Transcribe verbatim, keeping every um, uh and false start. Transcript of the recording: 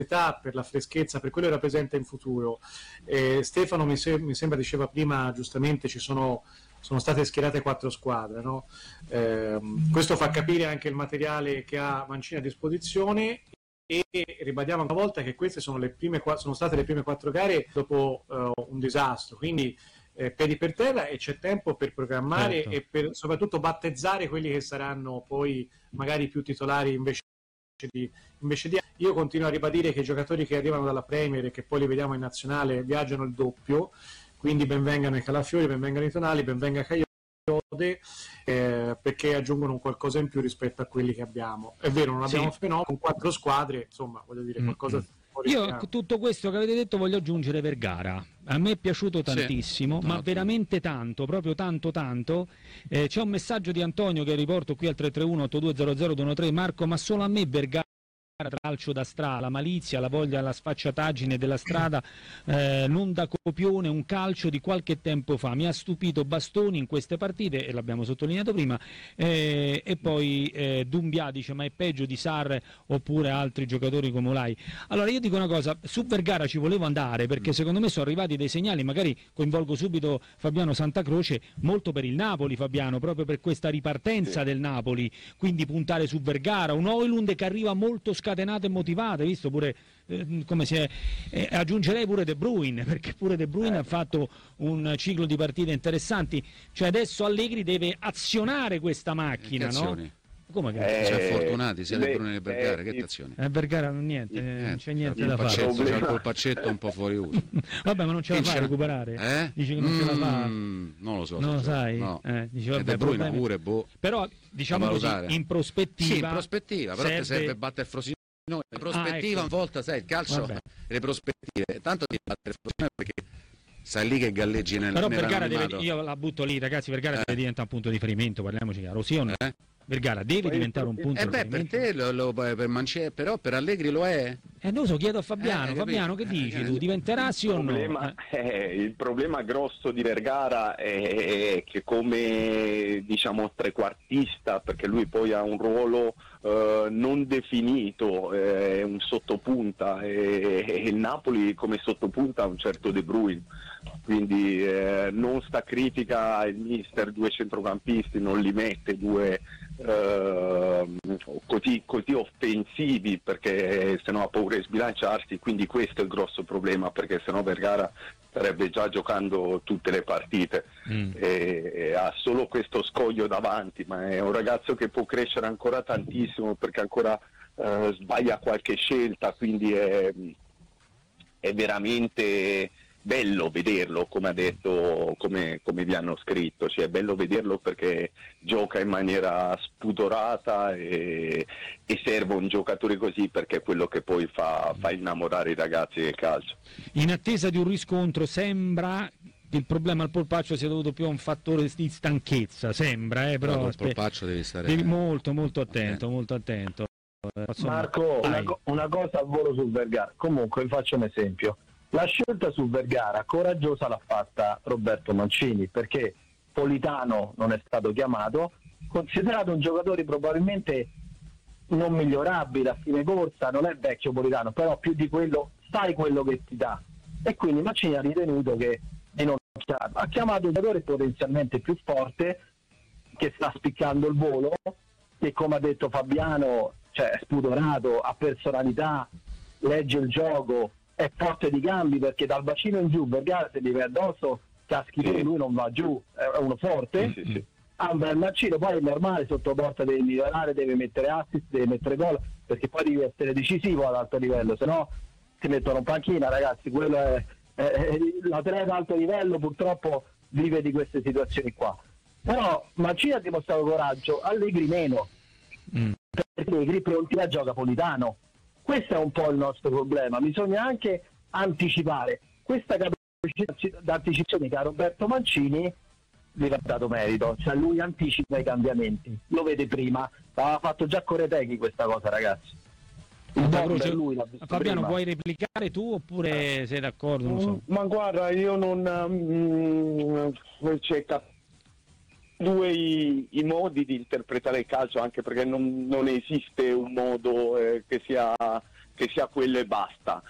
per la freschezza, per quello che rappresenta in futuro. Eh, Stefano mi, se- mi sembra diceva prima giustamente ci sono, sono state schierate quattro squadre, no? Eh, questo fa capire anche il materiale che ha Mancini a disposizione, e ribadiamo una volta che queste sono, le prime, sono state le prime quattro gare dopo uh, un disastro, quindi eh, piedi per terra, e c'è tempo per programmare, certo, e per soprattutto battezzare quelli che saranno poi magari più titolari invece di, invece di... Io continuo a ribadire che i giocatori che arrivano dalla Premier e che poi li vediamo in nazionale viaggiano il doppio, quindi benvengano i Calafiori, benvengano i Tonali, benvenga Caio, Eh, perché aggiungono un qualcosa in più rispetto a quelli che abbiamo. È vero, non abbiamo sì. fenomeno con quattro squadre, insomma, voglio dire, qualcosa mm-hmm. Io a tutto questo che avete detto voglio aggiungere Vergara. A me è piaciuto tantissimo, sì. ma no, veramente tanto, proprio tanto tanto. Eh, c'è un messaggio di Antonio che riporto qui al tre tre uno otto due zero zero due uno tre. Marco, ma solo a me Vergara, calcio da strada, la malizia, la voglia, la sfacciataggine della strada, eh, non da copione, un calcio di qualche tempo fa. Mi ha stupito Bastoni in queste partite, e l'abbiamo sottolineato prima, eh, e poi eh, Dumbia dice ma è peggio di Sarr oppure altri giocatori come Olai. Allora io dico una cosa, su Vergara ci volevo andare perché secondo me sono arrivati dei segnali, magari coinvolgo subito Fabiano Santacroce, molto per il Napoli, Fabiano, proprio per questa ripartenza del Napoli, quindi puntare su Vergara, un Højlund che arriva molto scatenato e motivate, visto pure eh, come si è, eh, aggiungerei pure De Bruyne, perché pure De Bruyne eh. ha fatto un ciclo di partite interessanti, cioè adesso Allegri deve azionare questa macchina, no? Come che eh, c'è Fortunati sia De Bruyne che Vergara, eh, che azioni? Eh, Vergara non niente, eh, non c'è niente da fare. C'è il colpaccetto un po' fuori uso. Vabbè, ma non ce la fa a recuperare? Eh? Dici che non mm, ce la fa? Non lo so. Non lo sai? No. Eh, dici, vabbè, e De Bruyne pure, boh. Però diciamo così, in prospettiva. Sì, in prospettiva, però serve... ti serve battere Frosinone. In prospettiva, ah, ecco. Una volta sai, il calcio, vabbè, le prospettive, tanto di battere Frosinone perché sai lì che galleggi nel però Vergara deve, io la butto lì, ragazzi, Vergara eh. deve diventare un punto di riferimento, parliamoci chiaro, sì o no? Eh? Vergara deve Poi diventare un punto eh di beh, riferimento. Per te lo, lo, per Mancini, però per Allegri lo è? Eh non so, chiedo a Fabiano, eh, Fabiano che dici eh, tu? Diventerà sì o no? Eh, il problema grosso di Vergara è che come diciamo trequartista, perché lui poi ha un ruolo eh, non definito, è eh, un sottopunta, e, e il Napoli come sottopunta ha un certo De Bruyne, quindi eh, non sta critica il mister due centrocampisti, non li mette due eh, così, così offensivi perché sennò ha paura di sbilanciarsi, quindi questo è il grosso problema, perché sennò Vergara starebbe già giocando tutte le partite mm. e, e ha solo questo scoglio davanti, ma è un ragazzo che può crescere ancora tantissimo perché ancora eh, sbaglia qualche scelta, quindi è, è veramente bello vederlo, come ha detto, come, come vi hanno scritto, cioè è bello vederlo perché gioca in maniera spudorata e, e serve un giocatore così, perché è quello che poi fa, fa innamorare i ragazzi del calcio. In attesa di un riscontro sembra che il problema al polpaccio sia dovuto più a un fattore di stanchezza, sembra, eh, però il polpaccio devi stare devi molto molto attento, okay. molto attento. Marco, una, una cosa a volo sul Vergara, comunque vi faccio un esempio. La scelta su Vergara coraggiosa l'ha fatta Roberto Mancini, perché Politano non è stato chiamato, considerato un giocatore probabilmente non migliorabile a fine corsa, non è vecchio Politano, però più di quello sai quello che ti dà, e quindi Mancini ha ritenuto che di non ha chiamato un giocatore potenzialmente più forte, che sta spiccando il volo, che come ha detto Fabiano, cioè è spudorato, ha personalità, legge il gioco, è forte di cambi, perché dal bacino in giù Vergara se gli vai addosso caschi tu, sì. Lui non va giù, è uno forte, sì, sì, sì. Ha un bel mancino, poi è normale, sotto porta deve migliorare, deve mettere assist, deve mettere gol, perché poi devi essere decisivo ad alto livello, se no ti mettono in panchina, ragazzi, quello è, è, è l'atleta alto livello purtroppo vive di queste situazioni qua. Però Mancini ha dimostrato coraggio, Allegri meno, mm. perché Allegri pronti la gioca Politano. Questo è un po' il nostro problema, bisogna anche anticipare questa capacità d'anticipazione che a Roberto Mancini gli va dato merito, cioè lui anticipa i cambiamenti, lo vede prima, aveva fatto già Correteghi questa cosa, ragazzi. Il Croce, lui l'ha visto Fabiano prima. Vuoi replicare tu oppure sei d'accordo? Non so. Ma guarda, io non um, c'è cap- due i, i modi di interpretare il calcio, anche perché non, non esiste un modo eh, che sia che sia quello e basta.